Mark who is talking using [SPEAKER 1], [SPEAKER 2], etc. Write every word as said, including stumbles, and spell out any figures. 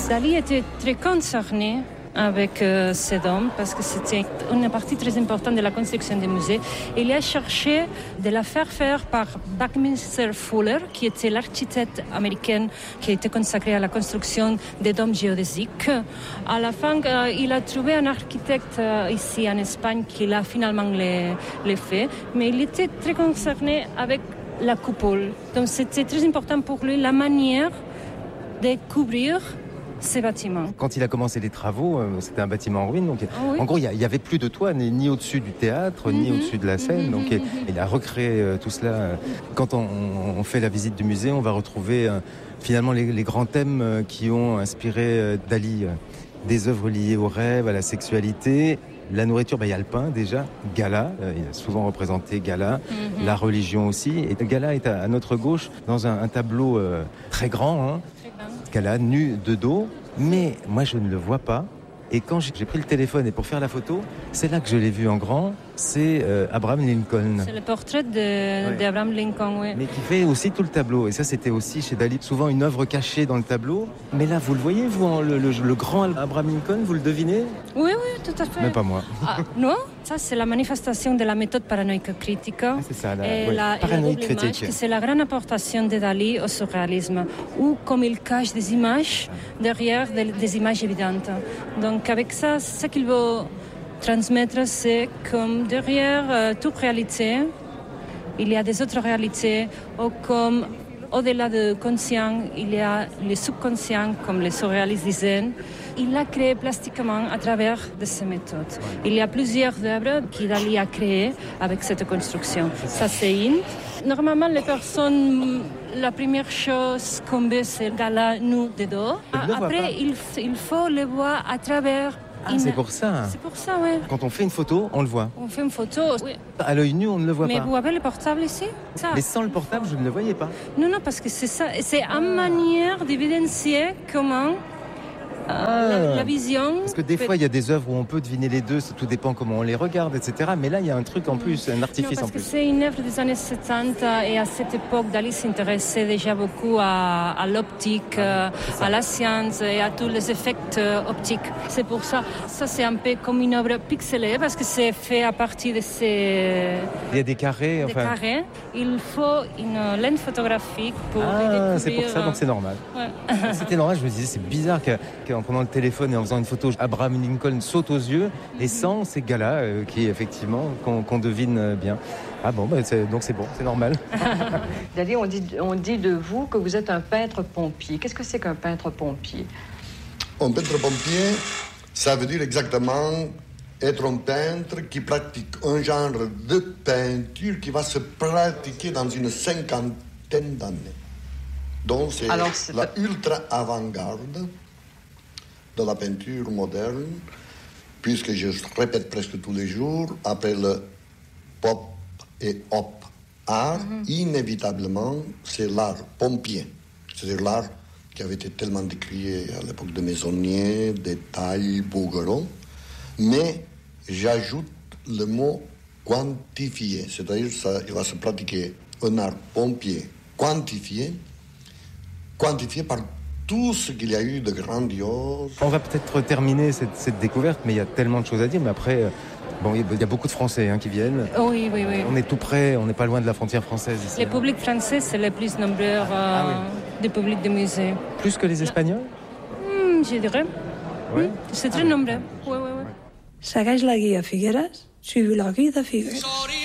[SPEAKER 1] Dali était très concerné avec euh, ces dômes parce que c'était une partie très importante de la construction du musée. Il a cherché de la faire faire par Buckminster Fuller, qui était l'architecte américain qui a été consacré à la construction des dômes géodésiques. À la fin, euh, il a trouvé un architecte euh, ici en Espagne qui l'a finalement les, les fait, mais il était très concerné avec la coupole. Donc c'était très important pour lui la manière de couvrir ces bâtiments.
[SPEAKER 2] Quand il a commencé les travaux, euh, c'était un bâtiment en ruine. Donc,
[SPEAKER 1] ah oui.
[SPEAKER 2] En gros, il n'y avait plus de toit, ni, ni au-dessus du théâtre, mm-hmm. ni au-dessus de la scène. Mm-hmm. Donc, il, il a recréé euh, tout cela. Quand on, on fait la visite du musée, on va retrouver euh, finalement les, les grands thèmes euh, qui ont inspiré euh, Dali. Euh, des œuvres liées au rêve, à la sexualité. La nourriture, bah, il y a le pain déjà, Gala, euh, il a souvent représenté Gala, mm-hmm. la religion aussi. Et Gala est à, à notre gauche dans un, un tableau euh, très grand, hein. Gala nu de dos, mais moi je ne le vois pas. Et quand j'ai pris le téléphone et pour faire la photo, c'est là que je l'ai vu en grand, c'est euh, Abraham Lincoln.
[SPEAKER 1] C'est le portrait de, ouais. d'Abraham Lincoln, oui.
[SPEAKER 2] Mais qui fait aussi tout le tableau. Et ça, c'était aussi chez Dali, souvent une œuvre cachée dans le tableau. Mais là, vous le voyez, vous, le, le, le grand Abraham Lincoln, vous le devinez ?
[SPEAKER 1] Oui, oui, tout à fait.
[SPEAKER 2] Mais pas moi.
[SPEAKER 1] Ah, non, ça, c'est la manifestation de la méthode paranoïque critique.
[SPEAKER 2] Ah, c'est ça, la,
[SPEAKER 1] et
[SPEAKER 2] ouais.
[SPEAKER 1] la,
[SPEAKER 2] paranoïque
[SPEAKER 1] et la
[SPEAKER 2] critique.
[SPEAKER 1] Image, c'est la grande apportation de Dali au surréalisme, où comme il cache des images derrière des, des images évidentes. Donc avec ça, ce qu'il veut transmettre, c'est comme derrière euh, toute réalité, il y a des autres réalités, ou comme au-delà du conscient, il y a le subconscient, comme les surréalistes disaient. Il l'a créé plastiquement à travers de ces méthodes. Il y a plusieurs œuvres qu'il Dali a créées avec cette construction. Ça, c'est une. Normalement, les personnes, la première chose qu'on veut, c'est le gala nu de dos. Après, il, il faut le voir à travers.
[SPEAKER 2] Ah, une... c'est pour ça.
[SPEAKER 1] C'est pour ça, oui.
[SPEAKER 2] Quand on fait une photo, on le voit.
[SPEAKER 1] On fait une photo, oui.
[SPEAKER 2] À l'œil nu, on ne le voit
[SPEAKER 1] Mais
[SPEAKER 2] pas.
[SPEAKER 1] Mais vous avez le portable ici ça.
[SPEAKER 2] Mais sans le portable, je ne le voyais pas.
[SPEAKER 1] Non, non, parce que c'est ça. C'est une manière d'évidencier comment
[SPEAKER 2] Ah.
[SPEAKER 1] La, la vision.
[SPEAKER 2] Parce que des fois, il y a des œuvres où on peut deviner les deux, tout dépend comment on les regarde, et cetera. Mais là, il y a un truc en plus, un artifice
[SPEAKER 1] non,
[SPEAKER 2] en plus.
[SPEAKER 1] Parce que c'est une œuvre des années soixante et à cette époque, Dali s'intéressait déjà beaucoup à, à l'optique, ah, à la science et à tous les effets optiques. C'est pour ça, ça c'est un peu comme une œuvre pixelée parce que c'est fait à partir de ces...
[SPEAKER 2] Il y a des carrés,
[SPEAKER 1] des
[SPEAKER 2] enfin...
[SPEAKER 1] carrés. Il faut une lente photographique pour
[SPEAKER 2] ah,
[SPEAKER 1] découvrir...
[SPEAKER 2] c'est pour ça, donc c'est normal.
[SPEAKER 1] Ouais.
[SPEAKER 2] C'était normal, je me disais, c'est bizarre que, qu'en prenant le téléphone et en faisant une photo, Abraham Lincoln saute aux yeux, et sans ces gars-là, euh, qui effectivement, qu'on, qu'on devine bien. Ah bon, bah c'est, donc c'est bon, c'est normal.
[SPEAKER 3] Dali, on dit, on dit de vous que vous êtes un peintre-pompier. Qu'est-ce que c'est qu'un peintre-pompier?
[SPEAKER 4] Un peintre-pompier, ça veut dire exactement être un peintre qui pratique un genre de peinture qui va se pratiquer dans une cinquantaine d'années. Donc c'est, Alors, c'est la ultra avant-garde de la peinture moderne, puisque je répète presque tous les jours, après le pop et hop art, mm-hmm. inévitablement, c'est l'art pompier. C'est-à-dire l'art qui avait été tellement décrié à l'époque de Maisonnier, Détail, Bougueron. Mais j'ajoute le mot quantifié, c'est-à-dire ça, il va se pratiquer un art pompier quantifié, quantifié par tout ce qu'il y a eu de grandiose.
[SPEAKER 2] On va peut-être terminer cette, cette découverte, mais il y a tellement de choses à dire. Mais après, bon, il y a beaucoup de Français hein, qui viennent.
[SPEAKER 1] Oui, oui, oui.
[SPEAKER 2] On est tout près, on n'est pas loin de la frontière française ici.
[SPEAKER 1] Les publics français, c'est le plus nombreux euh, ah, oui. des publics de musées.
[SPEAKER 2] Plus que les Espagnols
[SPEAKER 1] mmh, Je dirais.
[SPEAKER 2] Ouais.
[SPEAKER 1] C'est très ah, nombreux. Oui, oui, oui.
[SPEAKER 5] Segueix la guia Figueres, suivi la guia de Figueres.